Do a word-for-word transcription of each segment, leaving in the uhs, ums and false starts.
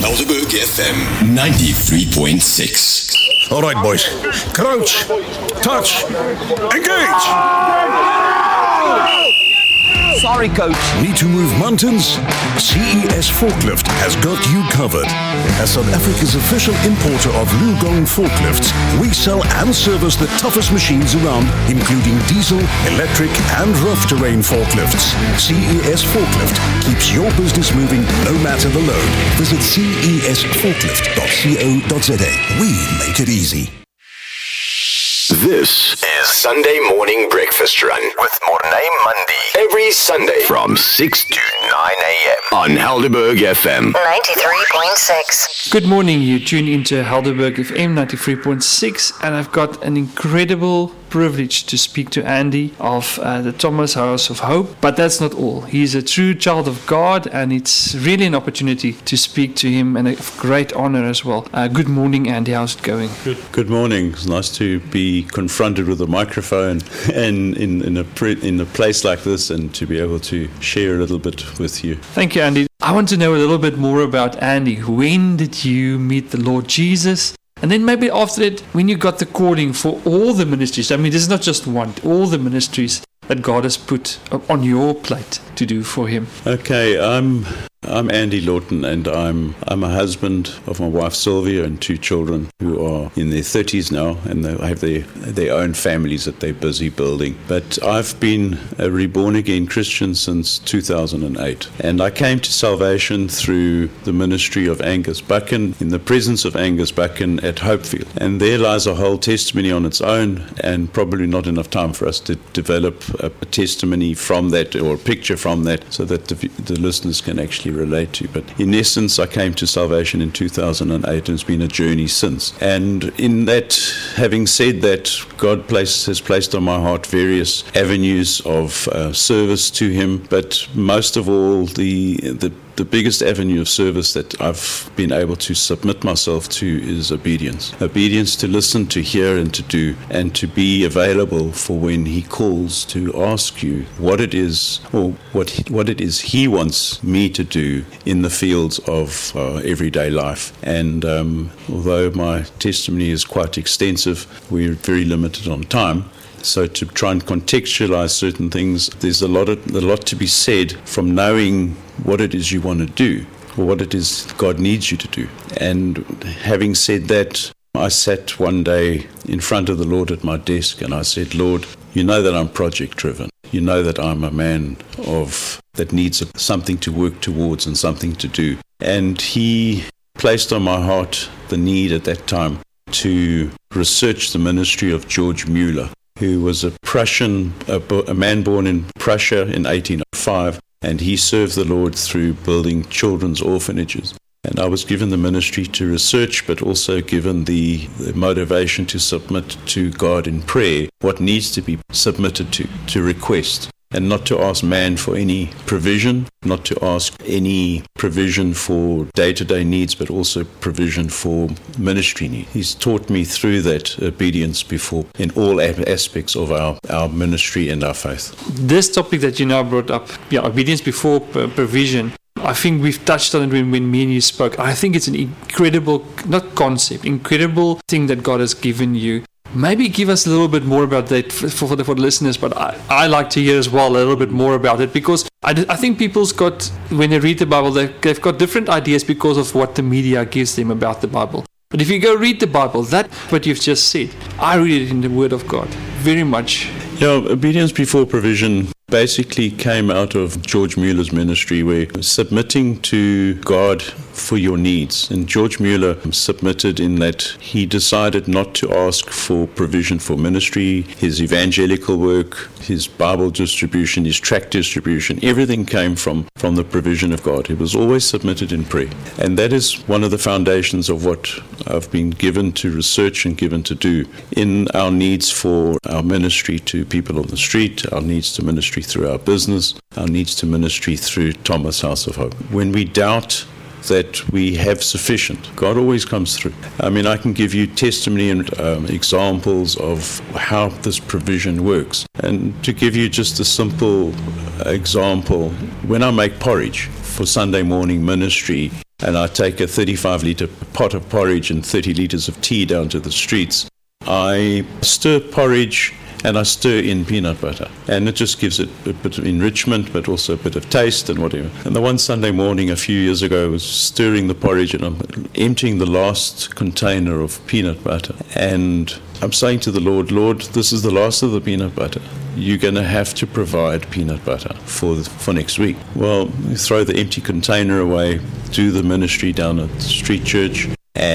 Helderberg F M ninety-three point six. All right, boys. Crouch, touch, engage! Sorry, coach. Need to move mountains? C E S Forklift has got you covered. As South Africa's official importer of Lugong forklifts, we sell and service the toughest machines around, including diesel, electric, and rough terrain forklifts. C E S Forklift keeps your business moving no matter the load. Visit C E S forklift dot co dot za. We make it easy. This is Sunday Morning Breakfast Run with Mornay Monday. Every Sunday from six to nine a.m. on Helderberg F M ninety-three point six. Good morning, you tune into Helderberg F M ninety-three point six, and I've got an incredible privilege to speak to Andy of uh, the Thomas House of Hope. But that's not all. He's a true child of God, and it's really an opportunity to speak to him, and a great honor as well. Uh, good morning, Andy. How's it going? Good, good morning. It's nice to be confronted with a microphone and in, in, a pre- in a place like this, and to be able to share a little bit with you. Thank you, Andy. I want to know a little bit more about Andy. When did you meet the Lord Jesus? And then maybe after that, when you got the calling for all the ministries, I mean, this is not just one, all the ministries that God has put on your plate to do for Him. Okay, I'm I'm Andy Lawton, and I'm I'm a husband of my wife Sylvia and two children who are in their thirties now, and they have their their own families that they're busy building. But I've been a reborn again Christian since two thousand eight, and I came to salvation through the ministry of Angus Buchan, in the presence of Angus Buchan at Hopefield. And there lies a whole testimony on its own, and probably not enough time for us to develop a, a testimony from that, or a picture from that, so that the, the listeners can actually relate to. But in essence, I came to salvation in two thousand eight, and it's been a journey since. And in that, having said that, God placed, has placed on my heart various avenues of uh, service to Him, but most of all, the the The biggest avenue of service that I've been able to submit myself to is obedience. Obedience to listen, to hear, and to do, and to be available for when He calls, to ask you what it is, or what he, what it is He wants me to do in the fields of uh, everyday life. And um, although my testimony is quite extensive, we're very limited on time. So to try and contextualize certain things, there's a lot of, a lot to be said from knowing what it is you want to do, or what it is God needs you to do. And having said that, I sat one day in front of the Lord at my desk, and I said, Lord, you know that I'm project driven. You know that I'm a man of that needs something to work towards and something to do. And He placed on my heart the need at that time to research the ministry of George Mueller, who was a Prussian, a, a man born in Prussia in eighteen oh five, and he served the Lord through building children's orphanages. And I was given the ministry to research, but also given the, the motivation to submit to God in prayer what needs to be submitted to, to request. And not to ask man for any provision, not to ask any provision for day-to-day needs, but also provision for ministry needs. He's taught me through that obedience before in all aspects of our, our ministry and our faith. This topic that you now brought up, yeah, obedience before provision, I think we've touched on it when, when me and you spoke. I think it's an incredible, not concept, incredible thing that God has given you. Maybe give us a little bit more about that for, for, the, for the listeners, but I, I like to hear as well a little bit more about it, because I, I think people's got, when they read the Bible, they, they've got different ideas because of what the media gives them about the Bible. But if you go read the Bible, that's what you've just said. I read it in the Word of God, very much. Yeah, obedience before provision basically came out of George Mueller's ministry, where submitting to God for your needs. And George Mueller submitted in that he decided not to ask for provision for ministry, his evangelical work, his Bible distribution, his tract distribution. Everything came from, from the provision of God. It was always submitted in prayer. And that is one of the foundations of what I've been given to research and given to do in our needs for our ministry to people on the street, our needs to ministry through our business, our needs to ministry through Thomas House of Hope. When we doubt that we have sufficient, God always comes through. I mean, I can give you testimony and um, examples of how this provision works. And to give you just a simple example, when I make porridge for Sunday morning ministry, and I take a thirty-five litre pot of porridge and thirty litres of tea down to the streets, I stir porridge and I stir in peanut butter. And it just gives it a bit of enrichment, but also a bit of taste and whatever. And the one Sunday morning a few years ago, I was stirring the porridge and I'm emptying the last container of peanut butter. And I'm saying to the Lord, Lord, this is the last of the peanut butter. You're going to have to provide peanut butter for the, for next week. Well, you throw the empty container away, do the ministry down at the street church,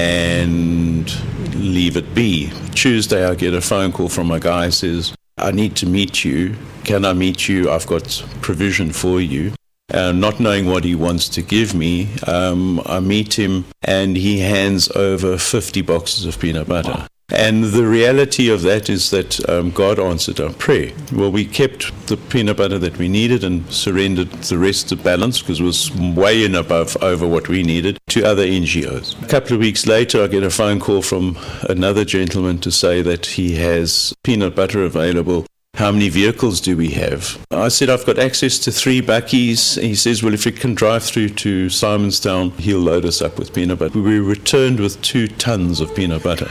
and leave it be. Tuesday, I get a phone call from a guy who says, I need to meet you. Can I meet you? I've got provision for you. Uh, not knowing what he wants to give me, um, I meet him and he hands over fifty boxes of peanut butter. And the reality of that is that um, God answered our prayer. Well, we kept the peanut butter that we needed and surrendered the rest of balance, because it was way and above over what we needed, to other N G Os. A couple of weeks later, I get a phone call from another gentleman to say that he has peanut butter available. How many vehicles do we have? I said, I've got access to three bakkies. He says, well, if we can drive through to Simonstown, he'll load us up with peanut butter. We returned with two tons of peanut butter.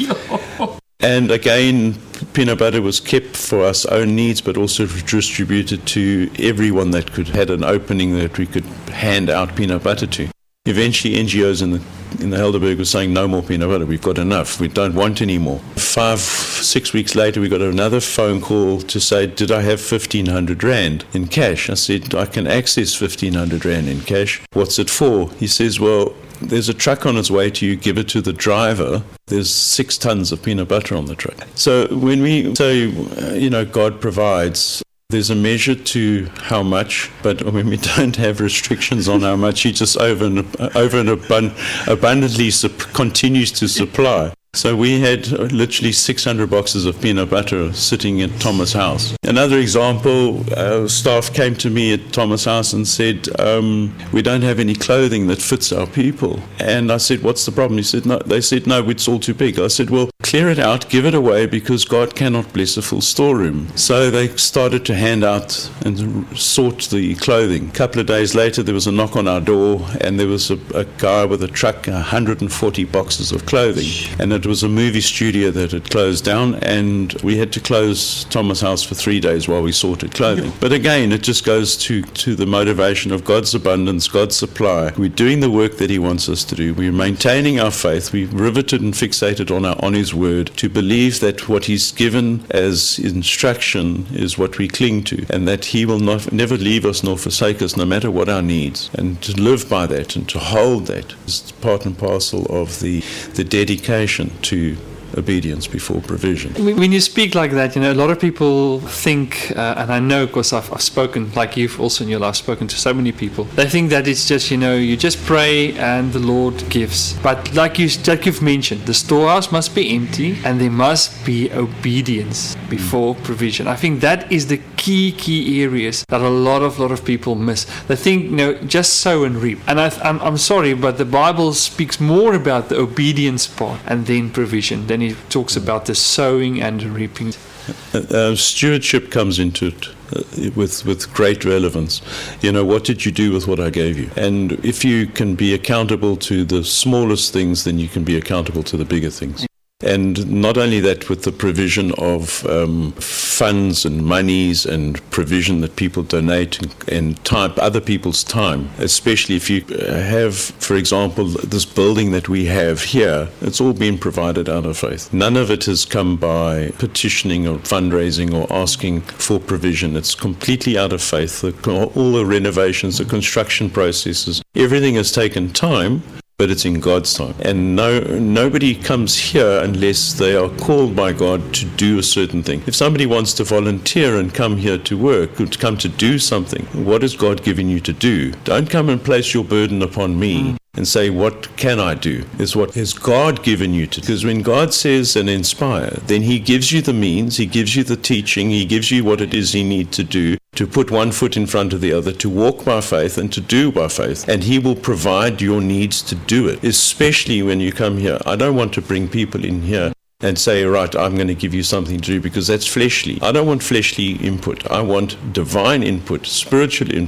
And again, peanut butter was kept for our own needs, but also distributed to everyone that could had an opening that we could hand out peanut butter to. Eventually, N G Os in the in the Helderberg were saying, no more peanut butter, we've got enough, we don't want any more. Five, six weeks later, we got another phone call to say, did I have fifteen hundred rand in cash? I said, I can access fifteen hundred rand in cash. What's it for? He says, well, there's a truck on its way to you, give it to the driver. There's six tons of peanut butter on the truck. So when we say, you know, God provides, there's a measure to how much, but when we don't have restrictions on how much, he just over and, over and abund- abundantly sup- continues to supply. So we had literally six hundred boxes of peanut butter sitting at Thomas' house. Another example, uh, staff came to me at Thomas' house and said, um, we don't have any clothing that fits our people. And I said, what's the problem? He said, no. They said, no, it's all too big. I said, well, clear it out, give it away, because God cannot bless a full storeroom. So they started to hand out and sort the clothing. A couple of days later, there was a knock on our door, and there was a, a guy with a truck, one hundred forty boxes of clothing. And it It was a movie studio that had closed down, and we had to close Thomas' house for three days while we sorted clothing. But again, it just goes to, to the motivation of God's abundance, God's supply. We're doing the work that He wants us to do. We're maintaining our faith. We're riveted and fixated on, our, on His word to believe that what He's given as instruction is what we cling to, and that He will not never leave us nor forsake us, no matter what our needs. And to live by that and to hold that is part and parcel of the, the dedication to obedience before provision. When you speak like that, you know, a lot of people think, uh, and I know because I've, I've spoken, like you've also in your life spoken to so many people, they think that it's just, you know, you just pray and the Lord gives. But like, you, like you've mentioned, the storehouse must be empty and there must be obedience before provision. I think that is the key, key areas that a lot of, lot of people miss. They think, you know, just sow and reap. And I, I'm, I'm sorry, but the Bible speaks more about the obedience part and then provision than he talks about the sowing and reaping. Uh, uh, stewardship comes into it uh, with with great relevance. You know, what did you do with what I gave you? And if you can be accountable to the smallest things, then you can be accountable to the bigger things. And not only that, with the provision of um, funds and monies and provision that people donate and, and time, other people's time, especially if you have, for example, this building that we have here, it's all been provided out of faith. None of it has come by petitioning or fundraising or asking for provision. It's completely out of faith. The, all the renovations, the construction processes, everything has taken time, but it's in God's time. And no, nobody comes here unless they are called by God to do a certain thing. If somebody wants to volunteer and come here to work, to come to do something, what has God given you to do? Don't come and place your burden upon me. Mm. And say, what can I do? Is what has God given you to do? Because when God says and inspire, then He gives you the means, He gives you the teaching, He gives you what it is you need to do, to put one foot in front of the other, to walk by faith and to do by faith. And He will provide your needs to do it, especially when you come here. I don't want to bring people in here and say, right, I'm going to give you something to do, because that's fleshly. I don't want fleshly input. I want divine input, spiritual input.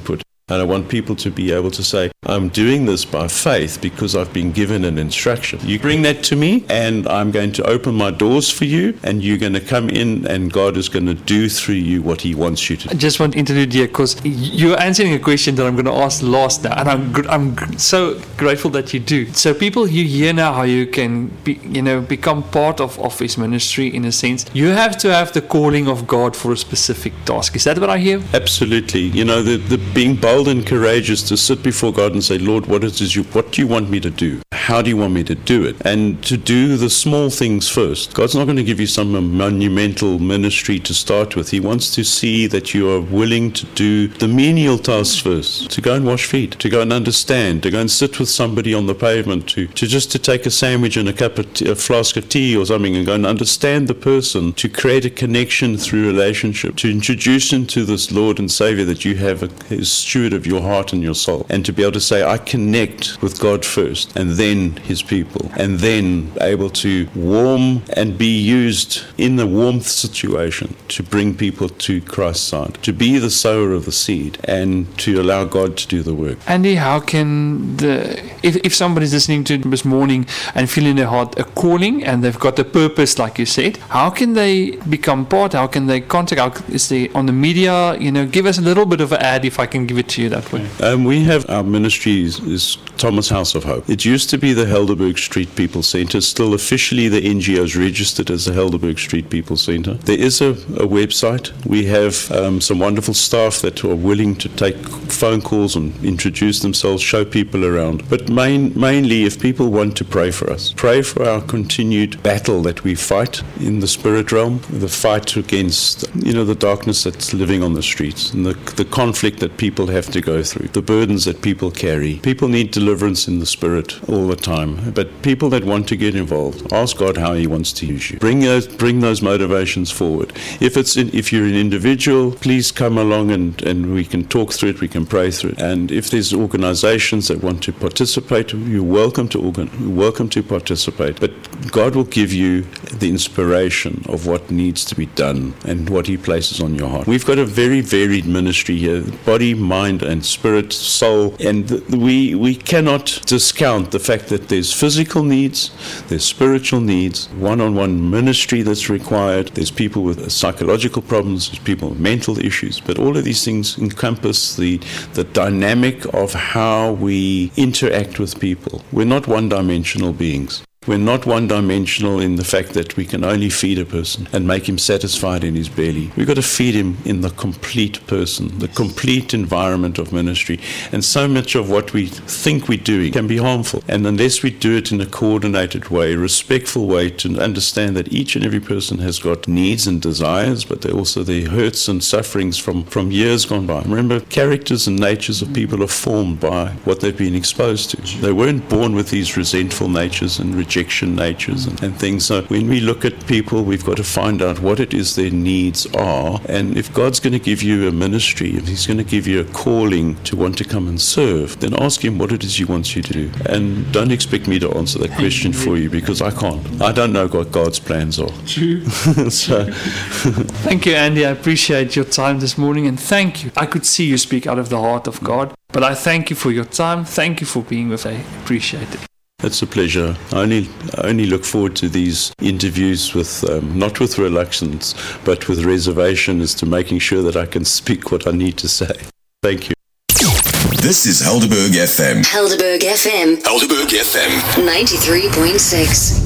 And I want people to be able to say, I'm doing this by faith because I've been given an instruction. You bring that to me and I'm going to open my doors for you and you're going to come in and God is going to do through you what he wants you to do. I just want to interlude here because you're answering a question that I'm going to ask last now, and I'm gr- I'm gr- so grateful that you do. So people, you hear now how you can be, you know, become part of, of his ministry in a sense. You have to have the calling of God for a specific task. Is that what I hear? Absolutely. You know, the, the being bold and courageous to sit before God and say, Lord, what is you, what do you want me to do? How do you want me to do it? And to do the small things first. God's not going to give you some monumental ministry to start with. He wants to see that you are willing to do the menial tasks first, to go and wash feet, to go and understand, to go and sit with somebody on the pavement, to, to just to take a sandwich and a cup of tea, a flask of tea or something and go and understand the person, to create a connection through relationship, to introduce him to this Lord and Savior that you have a, a steward of your heart and your soul, and to be able to say, I connect with God first and then his people, and then able to warm and be used in the warmth situation to bring people to Christ's side, to be the sower of the seed and to allow God to do the work. Andy, how can the if, if somebody's listening to this morning and feel in their heart a calling and they've got a purpose, like you said, how can they become part? How can they contact? How, is they on the media? You know, give us a little bit of an ad if I can give it to you that way. Um, we have our ministry is, is Thomas House of Hope. It used to be the Helderberg Street People Centre. Still officially the N G O is registered as the Helderberg Street People Centre. There is a, a website. We have um, some wonderful staff that are willing to take phone calls and introduce themselves, show people around. But main, mainly, if people want to pray for us, pray for our continued battle that we fight in the spirit realm, the fight against, you know, the darkness that's living on the streets and the, the conflict that people have to go through, the burdens that people carry. People need deliverance in the spirit all the time. But people that want to get involved, ask God how he wants to use you. Bring those, bring those motivations forward. If it's in, if you're an individual, please come along and, and we can talk through it, we can pray through it. And if there's organizations that want to participate, you're welcome to organ, you're welcome to participate. But God will give you the inspiration of what needs to be done and what he places on your heart. We've got a very varied ministry here, body, mind, and spirit, soul, and we we cannot discount the fact that there's physical needs, there's spiritual needs, one-on-one ministry that's required, there's people with psychological problems, there's people with mental issues, but all of these things encompass the, the dynamic of how we interact with people. We're not one-dimensional beings. We're not one-dimensional in the fact that we can only feed a person and make him satisfied in his belly. We've got to feed him in the complete person, the complete environment of ministry. And so much of what we think we're doing can be harmful. And unless we do it in a coordinated way, a respectful way, to understand that each and every person has got needs and desires, but they also their hurts and sufferings from, from years gone by. Remember, characters and natures of people are formed by what they've been exposed to. They weren't born with these resentful natures and rejection natures and, and things. So when we look at people, we've got to find out what it is their needs are. And if God's going to give you a ministry, if he's going to give you a calling to want to come and serve, then ask him what it is he wants you to do. And don't expect me to answer that question for you, because I can't. I don't know what God's plans are. True. So thank you, Andy. I appreciate your time this morning, and thank you. I could see you speak out of the heart of God, but I thank you for your time. Thank you for being with me. I appreciate it. It's a pleasure. I only, I only look forward to these interviews with, um, not with reluctance, but with reservation as to making sure that I can speak what I need to say. Thank you. This is Helderberg F M. Helderberg F M. Helderberg F M. ninety-three point six.